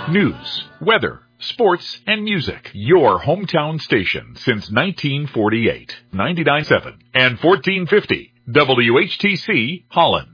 News, weather, sports, and music. Your hometown station since 1948. 99.7 and 1450 WHTC Holland.